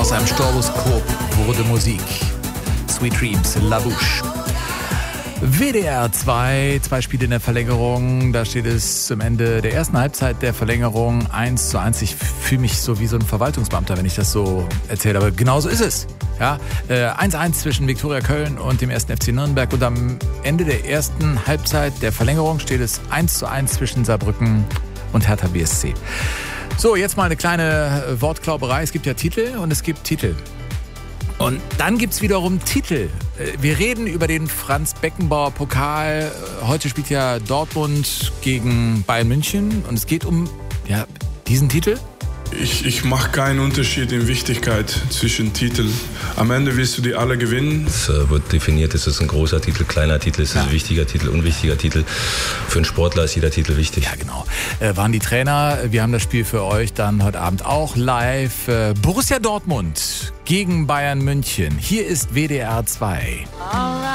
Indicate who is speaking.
Speaker 1: Aus einem Stroboskop wurde Musik. Sweet Dreams, La Bouche. WDR 2, 2 Spiele in der Verlängerung. Da steht es zum Ende der ersten Halbzeit der Verlängerung 1:1. Ich fühle mich so wie so ein Verwaltungsbeamter, wenn ich das so erzähle. Aber genauso ist es. Ja, 1:1 zwischen Viktoria Köln und dem 1. FC Nürnberg. Und am Ende der ersten Halbzeit der Verlängerung steht es 1:1 zwischen Saarbrücken und Hertha BSC. So, jetzt mal eine kleine Wortklauberei. Es gibt ja Titel und es gibt Titel. Und dann gibt es wiederum Titel. Wir reden über den Franz-Beckenbauer-Pokal. Heute spielt ja Dortmund gegen Bayern München. Und es geht um diesen Titel.
Speaker 2: Ich mache keinen Unterschied in Wichtigkeit zwischen Titeln. Am Ende willst du die alle gewinnen.
Speaker 3: Es wird definiert, ist es ein großer Titel, kleiner Titel, ist es ein wichtiger Titel, unwichtiger Titel. Für einen Sportler ist jeder Titel wichtig.
Speaker 1: Ja, genau. Waren die Trainer. Wir haben das Spiel für euch dann heute Abend auch live. Borussia Dortmund gegen Bayern München. Hier ist WDR 2.